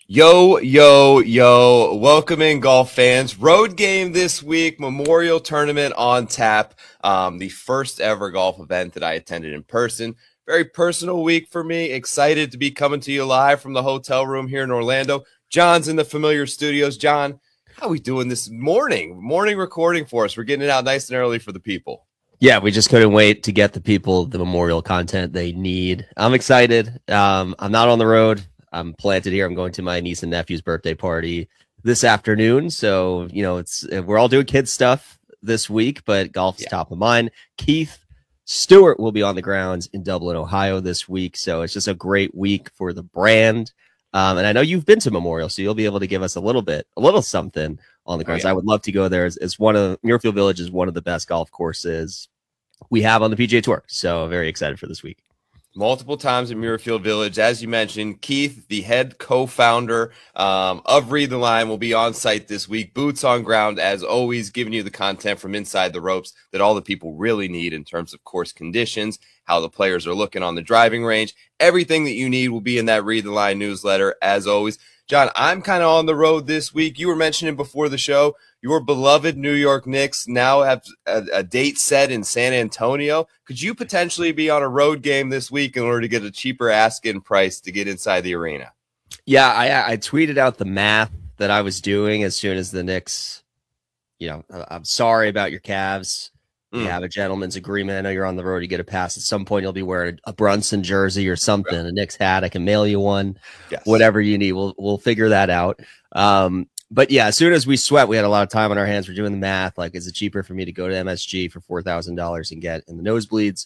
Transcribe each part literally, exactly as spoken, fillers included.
Yo, yo, yo. Welcome in, golf fans. Road game this week, Memorial Tournament on tap. Um, the first ever golf event that I attended in person. Very personal week for me. Excited to be coming to you live from the hotel room here in Orlando. John's in the familiar studios. John, how are we doing this morning? Morning recording for us. We're getting it out nice and early for the people. Yeah, we just couldn't wait to get the people the Memorial content they need. I'm excited. Um, I'm not on the road. I'm planted here. I'm going to my niece and nephew's birthday party this afternoon. So, you know, it's we're all doing kids stuff this week, but golf's Yeah. top of mind. Keith Stewart will be on the grounds in Dublin, Ohio this week. So it's just a great week for the brand. Um, and I know you've been to Memorial, so you'll be able to give us a little bit, a little something on the grounds. Oh, yeah. I would love to go there. It's, it's one of Muirfield Village is one of the best golf courses we have on the P G A Tour. So very excited for this week. Multiple times in Muirfield Village. As you mentioned, Keith, the head co-founder um, of Read the Line, will be on site this week. Boots on ground, as always, giving you the content from inside the ropes that all the people really need in terms of course conditions, how the players are looking on the driving range. Everything that you need will be in that Read the Line newsletter, as always. John, I'm kind of on the road this week. You were mentioning before the show, your beloved New York Knicks now have a, a date set in San Antonio. Could you potentially be on a road game this week in order to get a cheaper ask-in price to get inside the arena? Yeah, I, I tweeted out the math that I was doing as soon as the Knicks, you know, I'm sorry about your Cavs. You mm. have a gentleman's agreement. I know you're on the road. You get a pass. At some point, you'll be wearing a Brunson jersey or something, right. A Knicks hat. I can mail you one, yes. Whatever you need. We'll we'll figure that out. Um, but yeah, as soon as we sweat, we had a lot of time on our hands. We're doing the math. Like, is it cheaper for me to go to M S G for four thousand dollars and get in the nosebleeds,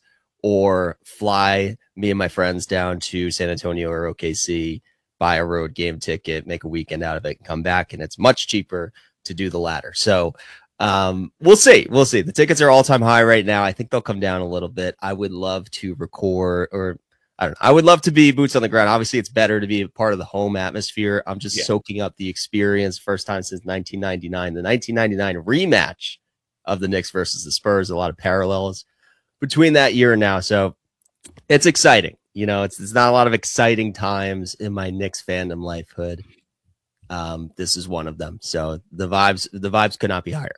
or fly me and my friends down to San Antonio or O K C, buy a road game ticket, make a weekend out of it, and come back? And it's much cheaper to do the latter. So um, we'll see. We'll see. The tickets are all time high right now. I think they'll come down a little bit. I would love to record, or I don't know. I would love to be boots on the ground. Obviously, it's better to be a part of the home atmosphere. I'm just yeah. soaking up the experience. First time since nineteen ninety-nine, the nineteen ninety-nine rematch of the Knicks versus the Spurs. A lot of parallels between that year and now. So it's exciting. You know, it's, it's not a lot of exciting times in my Knicks fandom lifehood. Um, this is one of them. So the vibes, the vibes could not be higher.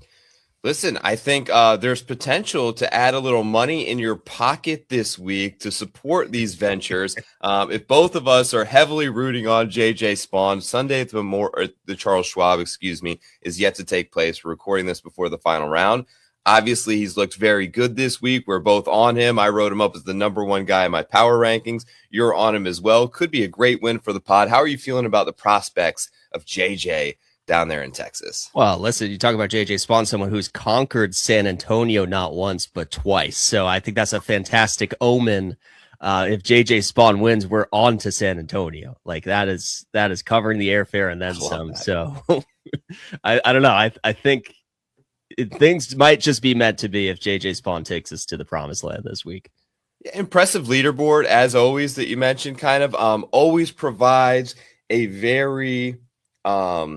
Listen, I think uh, there's potential to add a little money in your pocket this week to support these ventures. Um, if both of us are heavily rooting on J J Spaun, Sunday at the, Memorial, the Charles Schwab, excuse me, is yet to take place. We're recording this before the final round. Obviously, he's looked very good this week. We're both on him. I wrote him up as the number one guy in my power rankings. You're on him as well. Could be a great win for the pod. How are you feeling about the prospects of J J down there in Texas? Well, listen, you talk about J J Spaun, someone who's conquered San Antonio not once, but twice. So I think that's a fantastic omen. Uh, if J J Spaun wins, we're on to San Antonio. Like that is, that is covering the airfare and then some. That. So I, I don't know. I, I think it, things might just be meant to be if J J Spaun takes us to the promised land this week. Yeah, impressive leaderboard, as always, that you mentioned, kind of um, always provides a very, Um,